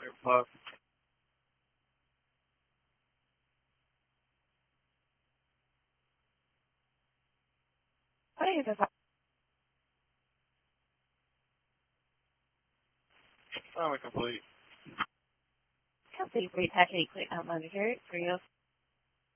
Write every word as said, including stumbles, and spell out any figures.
Well, Hi, this is I'm complete. Kelsey, Free Package Equipment Manager for you.